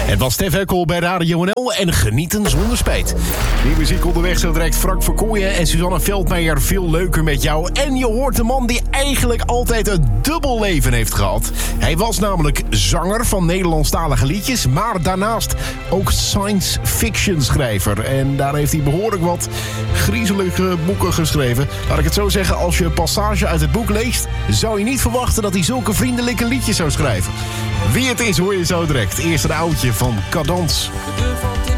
Het was Stef Eckel bij Radio NL en genieten zonder spijt. Die muziek onderweg zo direct Frank Verkooyen en Suzanne Veldmeijer. Veel leuker met jou. En je hoort een man die eigenlijk altijd een dubbel leven heeft gehad. Hij was namelijk zanger van Nederlandstalige liedjes, maar daarnaast ook science fiction schrijver. En daar heeft hij behoorlijk wat griezelige boeken geschreven. Laat ik het zo zeggen, als je een passage uit het boek leest, zou je niet verwachten dat hij zulke vriendelijke liedjes zou schrijven. Wie het is hoor je zo direct. Eerst een oudje van Cadans. De deur van